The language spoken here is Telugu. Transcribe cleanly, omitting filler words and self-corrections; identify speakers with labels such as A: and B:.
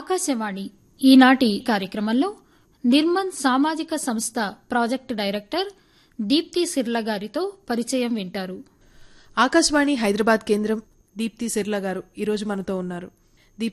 A: ఆకాశవాణి ఈనాటి కార్యక్రమంలో నిర్మన్ సామాజిక సంస్థ ప్రాజెక్టు డైరెక్టర్ దీప్తి సిర్ల గారితో పరిచయం వింటారు.
B: ఆకాశవాణి హైదరాబాద్ కేంద్రం దీప్తి సిర్ల గారు ఈరోజు మనతో ఉన్నారు.